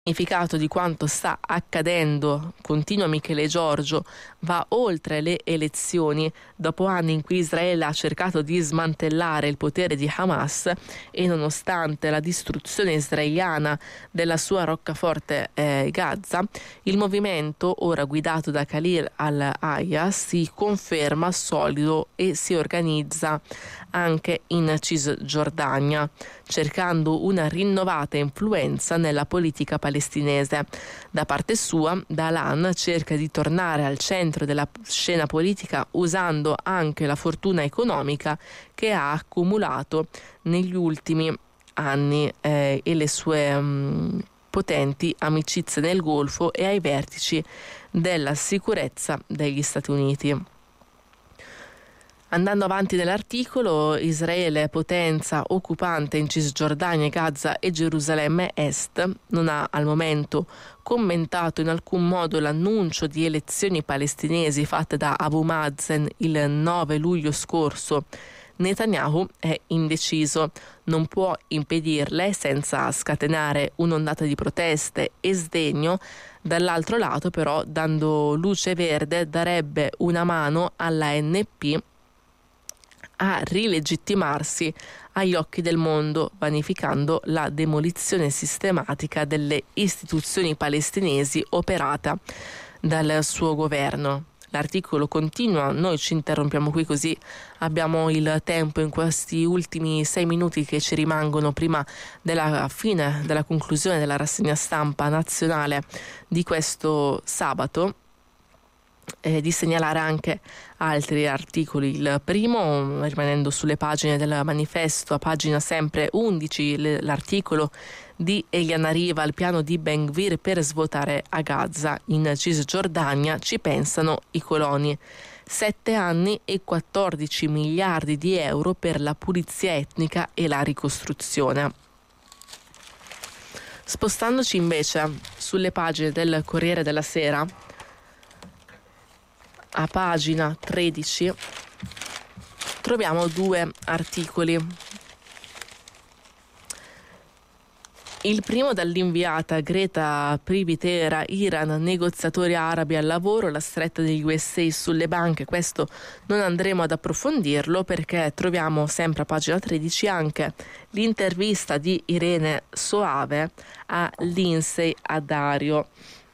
Il significato di quanto sta accadendo, continua Michele Giorgio, va oltre le elezioni. Dopo anni in cui Israele ha cercato di smantellare il potere di Hamas e nonostante la distruzione israeliana della sua roccaforte Gaza, il movimento, ora guidato da Khalil al-Hayya, si conferma solido e si organizza anche in Cisgiordania, cercando una rinnovata influenza nella politica palestinese. Da parte sua, Dahlan cerca di tornare al centro della scena politica usando anche la fortuna economica che ha accumulato negli ultimi anni e le sue potenti amicizie nel Golfo e ai vertici della sicurezza degli Stati Uniti. Andando avanti nell'articolo, Israele, potenza occupante in Cisgiordania, Gaza e Gerusalemme Est, non ha al momento commentato in alcun modo l'annuncio di elezioni palestinesi fatte da Abu Mazen il 9 luglio scorso. Netanyahu è indeciso, non può impedirle senza scatenare un'ondata di proteste e sdegno. Dall'altro lato, però, dando luce verde, darebbe una mano all'ANP a rilegittimarsi agli occhi del mondo, vanificando la demolizione sistematica delle istituzioni palestinesi operata dal suo governo. L'articolo continua, noi ci interrompiamo qui così abbiamo il tempo in questi ultimi 6 minuti che ci rimangono prima della fine, della conclusione della rassegna stampa nazionale di questo sabato. Di segnalare anche altri articoli. Il primo, rimanendo sulle pagine del manifesto, a pagina sempre 11, l'articolo di Eliana Riva, il piano di Ben Gvir per svuotare a Gaza. In Cisgiordania ci pensano i coloni. 7 anni e 14 miliardi di euro per la pulizia etnica e la ricostruzione. Spostandoci invece sulle pagine del Corriere della Sera, a pagina 13 troviamo 2 articoli. Il primo dall'inviata Greta Privitera, Iran, negoziatori arabi al lavoro, la stretta degli USA sulle banche. Questo non andremo ad approfondirlo perché troviamo sempre a pagina 13 anche l'intervista di Irene Soave a Lindsay Addario.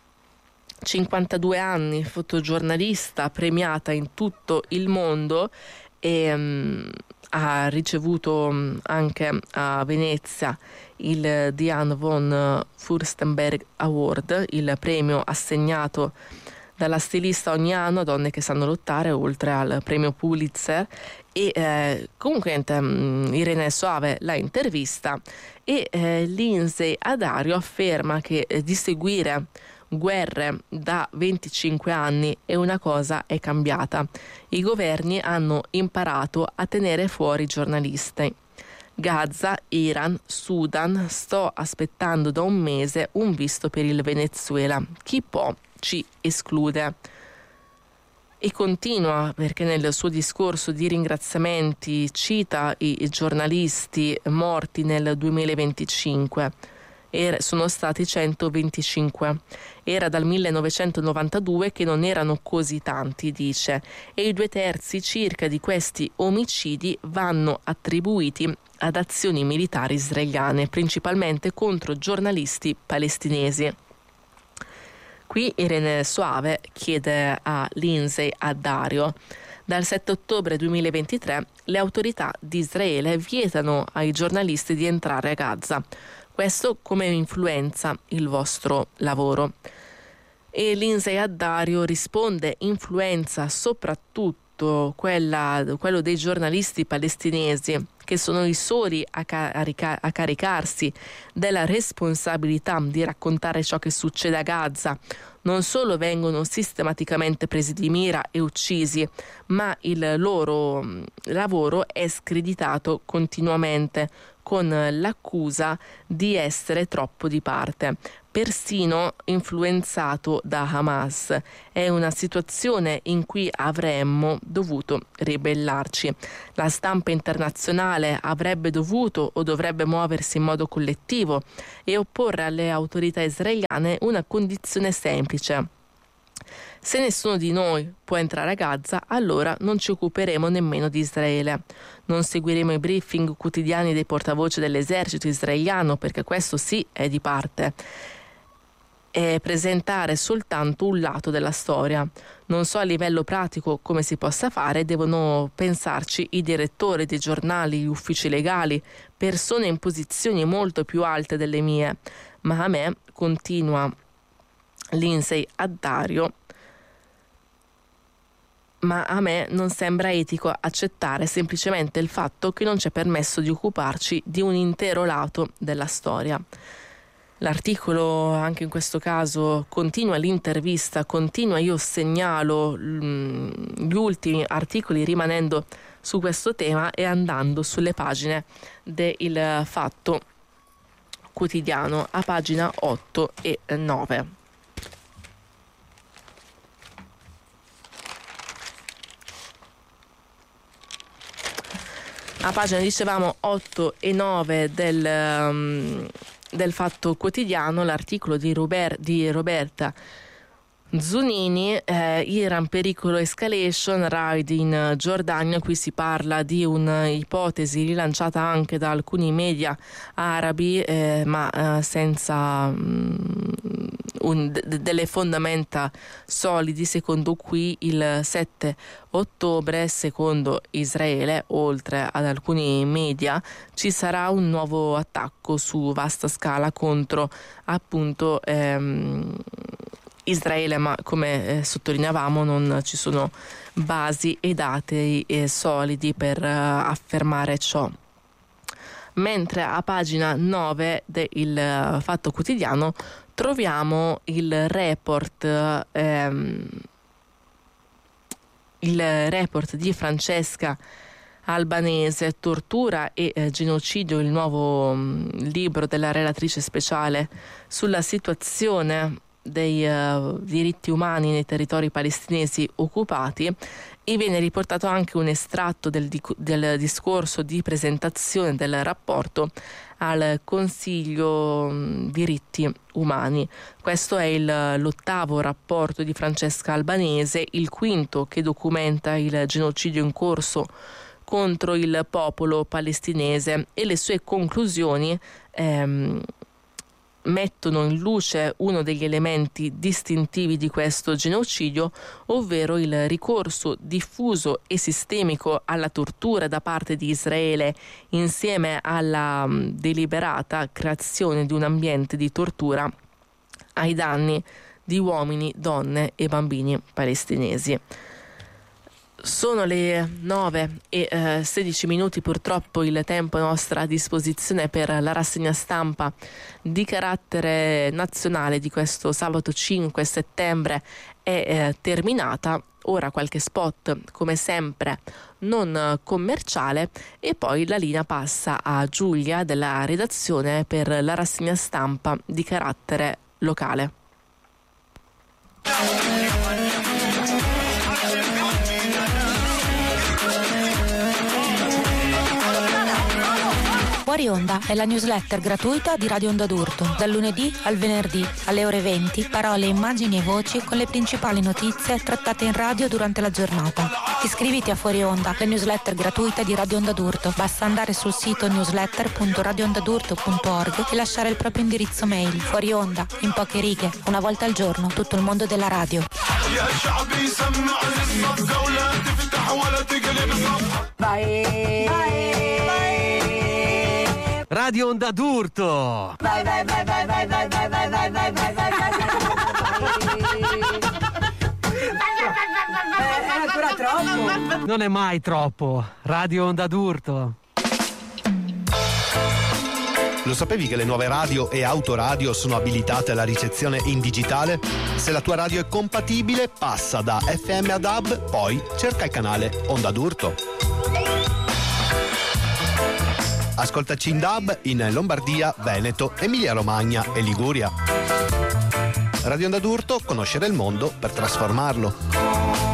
52 anni, fotogiornalista premiata in tutto il mondo e ha ricevuto anche a Venezia il Diane von Furstenberg Award, il premio assegnato dalla stilista ogni anno a donne che sanno lottare, oltre al premio Pulitzer. E comunque Irene Soave la intervista e Lindsay Addario afferma che di seguire guerre da 25 anni e una cosa è cambiata. I governi hanno imparato a tenere fuori i giornalisti. Gaza, Iran, Sudan, sto aspettando da un mese un visto per il Venezuela. Chi può ci esclude. E continua perché nel suo discorso di ringraziamenti cita i giornalisti morti nel 2025. Sono stati 125. Era dal 1992 che non erano così tanti, dice, e i 2/3 circa di questi omicidi vanno attribuiti ad azioni militari israeliane, principalmente contro giornalisti palestinesi. Qui Irene Soave chiede a Lindsay Addario: dal 7 ottobre 2023 le autorità di Israele vietano ai giornalisti di entrare a Gaza. Questo come influenza il vostro lavoro? E Lindsay Addario risponde: influenza soprattutto quello dei giornalisti palestinesi, che sono i soli a caricarsi della responsabilità di raccontare ciò che succede a Gaza. Non solo vengono sistematicamente presi di mira e uccisi, ma il loro lavoro è screditato continuamente con l'accusa di essere troppo di parte. persino influenzato da Hamas. È una situazione in cui avremmo dovuto ribellarci. La stampa internazionale avrebbe dovuto o dovrebbe muoversi in modo collettivo e opporre alle autorità israeliane una condizione semplice: se nessuno di noi può entrare a Gaza, allora non ci occuperemo nemmeno di Israele. Non seguiremo i briefing quotidiani dei portavoce dell'esercito israeliano, perché questo sì è di parte, e presentare soltanto un lato della storia. Non so a livello pratico come si possa fare, devono pensarci i direttori dei giornali, gli uffici legali, persone in posizioni molto più alte delle mie. Ma a me, continua Lindsay Addario, ma a me non sembra etico accettare semplicemente il fatto che non ci è permesso di occuparci di un intero lato della storia. L'articolo, anche in questo caso, continua, l'intervista continua. Io segnalo gli ultimi articoli rimanendo su questo tema e andando sulle pagine del Fatto Quotidiano a pagina 8 e 9. A pagina, dicevamo, 8 e 9 del Fatto Quotidiano, l'articolo di Roberta Zunini, Iran pericolo escalation, raid in Giordania. Qui si parla di un'ipotesi rilanciata anche da alcuni media arabi, ma senza delle fondamenta solidi. Secondo qui il 7 ottobre, secondo Israele, oltre ad alcuni media, ci sarà un nuovo attacco su vasta scala contro appunto Israele, ma come sottolineavamo non ci sono basi e dati solidi per affermare ciò. Mentre a pagina 9 del Fatto Quotidiano troviamo il report di Francesca Albanese, tortura e genocidio, il nuovo libro della relatrice speciale sulla situazione dei diritti umani nei territori palestinesi occupati, e viene riportato anche un estratto del discorso di presentazione del rapporto al Consiglio diritti umani. Questo è l'ottavo rapporto di Francesca Albanese, il quinto che documenta il genocidio in corso contro il popolo palestinese, e le sue conclusioni mettono in luce uno degli elementi distintivi di questo genocidio, ovvero il ricorso diffuso e sistemico alla tortura da parte di Israele, insieme alla deliberata creazione di un ambiente di tortura ai danni di uomini, donne e bambini palestinesi. Sono le 9 e 16 minuti, purtroppo il tempo a nostra disposizione per la rassegna stampa di carattere nazionale di questo sabato 5 settembre è terminata. Ora qualche spot, come sempre, non commerciale, e poi la linea passa a Giulia della redazione per la rassegna stampa di carattere locale. Fuori Onda è la newsletter gratuita di Radio Onda d'Urto, dal lunedì al venerdì alle ore 20, parole, immagini e voci con le principali notizie trattate in radio durante la giornata. Iscriviti a Fuori Onda, la newsletter gratuita di Radio Onda d'Urto. Basta andare sul sito newsletter.radioondadurto.org e lasciare il proprio indirizzo mail. Fuori Onda, in poche righe, una volta al giorno, tutto il mondo della radio. Vai. Radio Onda d'Urto. Vai. È ancora troppo. Non è mai troppo. Radio Onda d'Urto. Lo sapevi che le nuove radio e autoradio sono abilitate alla ricezione in digitale? Se la tua radio è compatibile, passa da FM ad DAB, poi cerca il canale Onda d'Urto. Ascoltaci in DAB in Lombardia, Veneto, Emilia-Romagna e Liguria. Radio Onda d'Urto, conoscere il mondo per trasformarlo.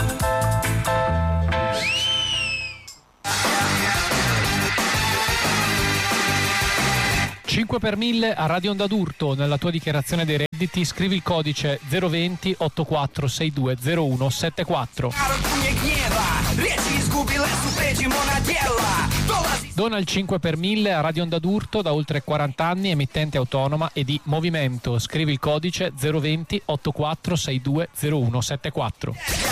5 per 1000 a Radio Onda d'Urto. Nella tua dichiarazione dei redditi scrivi il codice 020 8462 0174. Dona il 5 per 1000 a Radio Onda d'Urto da oltre 40 anni, emittente autonoma e di movimento. Scrivi il codice 020 8462 0174.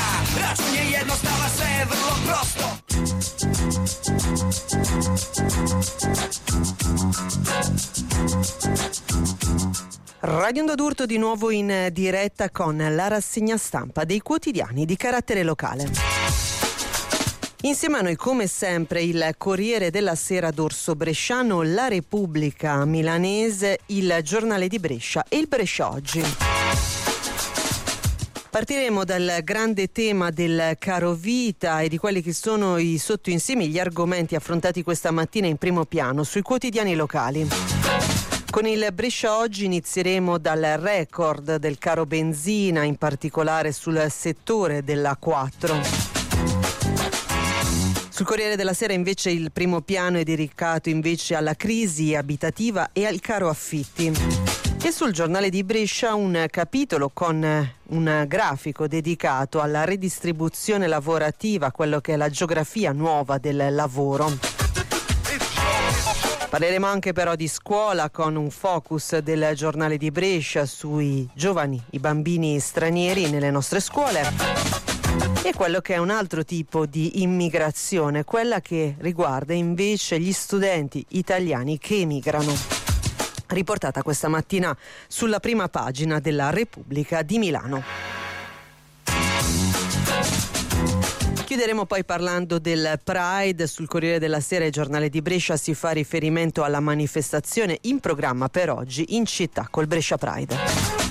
Radio Onda d'Urto di nuovo in diretta con la rassegna stampa dei quotidiani di carattere locale. Insieme a noi come sempre il Corriere della Sera d'Orso Bresciano, La Repubblica milanese, il Giornale di Brescia e il Brescia Oggi. Partiremo dal grande tema del caro vita e di quelli che sono i sottoinsiemi, gli argomenti affrontati questa mattina in primo piano sui quotidiani locali. Con il Brescia Oggi inizieremo dal record del caro benzina, in particolare sul settore della A4. Sul Corriere della Sera invece il primo piano è dedicato invece alla crisi abitativa e al caro affitti. E sul Giornale di Brescia un capitolo con un grafico dedicato alla redistribuzione lavorativa, quello che è la geografia nuova del lavoro. Parleremo anche però di scuola con un focus del Giornale di Brescia sui giovani, i bambini stranieri nelle nostre scuole e quello che è un altro tipo di immigrazione, quella che riguarda invece gli studenti italiani che emigrano. Riportata questa mattina sulla prima pagina della Repubblica di Milano. Chiuderemo poi parlando del Pride. Sul Corriere della Sera e Giornale di Brescia si fa riferimento alla manifestazione in programma per oggi in città col Brescia Pride.